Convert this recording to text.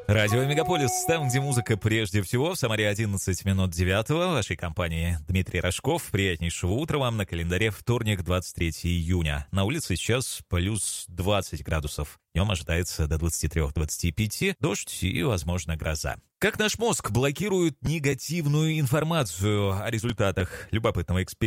Радио Мегаполис, там, где музыка прежде всего. В Самаре 11 минут 9. В вашей компании Дмитрий Рожков. Приятнейшего утра вам. На календаре вторник, 23 июня. На улице сейчас плюс 20 градусов. Днем ожидается до 23-25. Дождь и, возможно, гроза. Как наш мозг блокирует негативную информацию о результатах любопытного эксперимента?